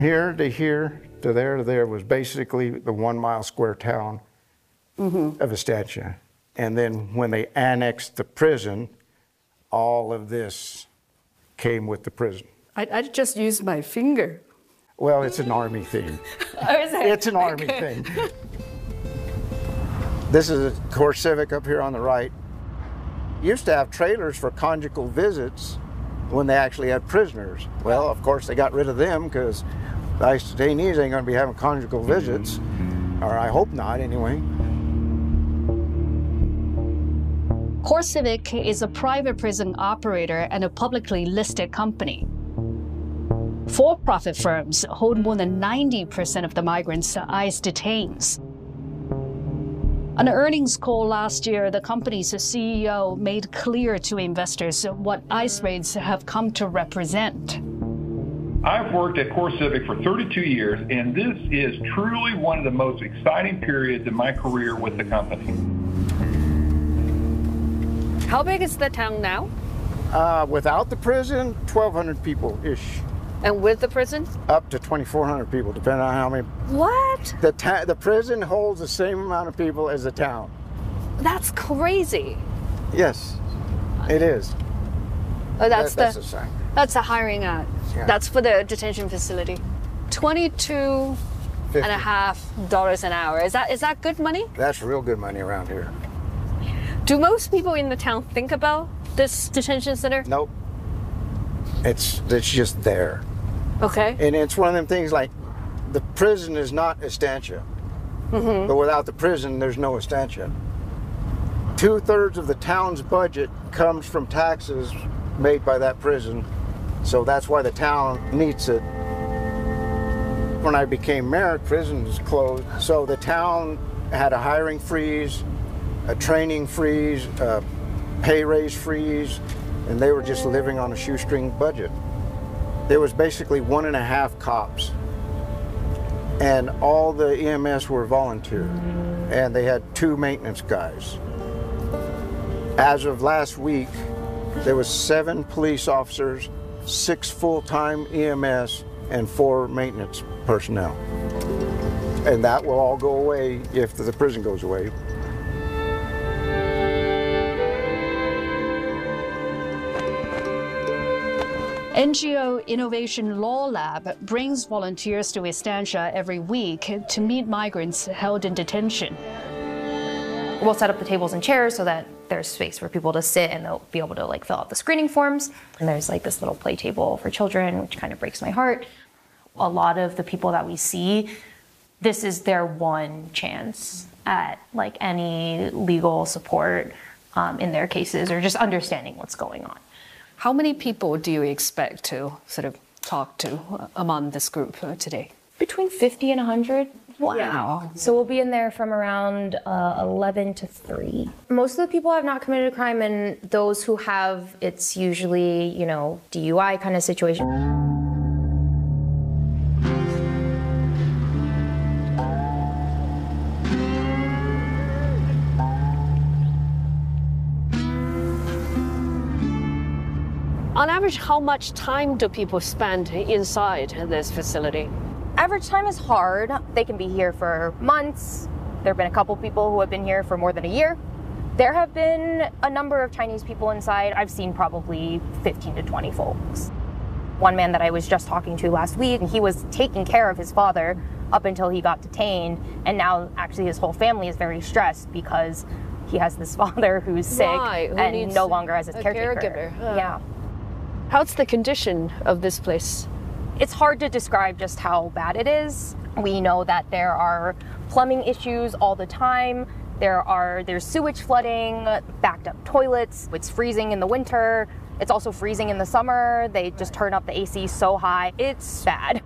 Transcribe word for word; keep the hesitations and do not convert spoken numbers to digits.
Here to here to there to there was basically the one mile square town mm-hmm. of Estancia. And then when they annexed the prison, all of this came with the prison. I, I just used my finger. Well, it's an Army thing. Oh, is it? It's an Army thing. This is a CoreCivic up here on the right. Used to have trailers for conjugal visits when they actually had prisoners. Well, of course, they got rid of them because the ICE detainees ain't going to be having conjugal visits, or I hope not anyway. CoreCivic is a private prison operator and a publicly listed company. For-profit firms hold more than ninety percent of the migrants ICE detains. On an earnings call last year, the company's C E O made clear to investors what ICE raids have come to represent. I've worked at CoreCivic for thirty-two years, and this is truly one of the most exciting periods in my career with the company. How big is the town now? Uh, without the prison, twelve hundred people-ish. And with the prison? Up to twenty-four hundred people, depending on how many. What? The, ta the prison holds the same amount of people as the town. That's crazy. Yes, it is. Oh, that's, that, that's the, the sign. That's the hiring ad. Yeah. That's for the detention facility. twenty-two and a half dollars an hour. Is that is that good money? That's real good money around here. Do most people in the town think about this detention center? Nope. It's it's just there. Okay. And it's one of them things like the prison is not Estancia. Mm-hmm. But without the prison, there's no Estancia. Two-thirds of the town's budget comes from taxes made by that prison. So that's why the town needs it. When I became mayor, prison was closed. So the town had a hiring freeze, a training freeze, a pay raise freeze, and they were just living on a shoestring budget. There was basically one and a half cops, and all the E M S were volunteer, and they had two maintenance guys. As of last week, there was seven police officers, six full-time E M S, and four maintenance personnel. And that will all go away if the prison goes away. N G O Innovation Law Lab brings volunteers to Estancia every week to meet migrants held in detention. We'll set up the tables and chairs so that there's space for people to sit and they'll be able to like fill out the screening forms. And there's like this little play table for children, which kind of breaks my heart. A lot of the people that we see, this is their one chance at like any legal support um, in their cases or just understanding what's going on. How many people do you expect to sort of talk to among this group today? Between fifty and one hundred. Wow. Yeah. So we'll be in there from around uh, eleven to three. Most of the people have not committed a crime, and those who have, it's usually, you know, D U I kind of situation. On average, how much time do people spend inside this facility? Average time is hard. They can be here for months. There have been a couple people who have been here for more than a year. There have been a number of Chinese people inside. I've seen probably fifteen to twenty folks. One man that I was just talking to last week, he was taking care of his father up until he got detained, and now actually his whole family is very stressed because he has this father who's sick right, who and no longer has his a caretaker. Caregiver. Uh. Yeah. How's the condition of this place? It's hard to describe just how bad it is. We know that there are plumbing issues all the time. There are there's sewage flooding, backed up toilets. It's freezing in the winter. It's also freezing in the summer. They just turn up the A C so high. It's bad.